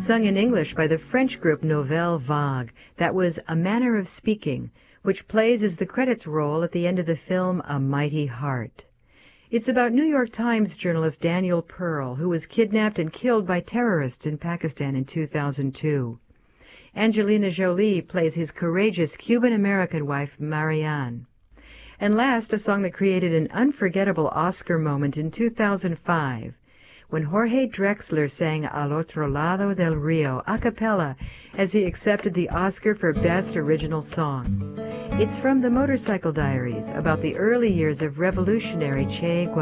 Sung in English by the French group Nouvelle Vague. That was A Manner of Speaking, which plays as the credits roll at the end of the film A Mighty Heart. It's about New York Times journalist Daniel Pearl, who was kidnapped and killed by terrorists in Pakistan in 2002. Angelina Jolie plays his courageous Cuban-American wife, Marianne. And last, a song that created an unforgettable Oscar moment in 2005, when Jorge Drexler sang Al Otro Lado del Rio a cappella as he accepted the Oscar for Best Original Song. It's from The Motorcycle Diaries, about the early years of revolutionary Che Guevara.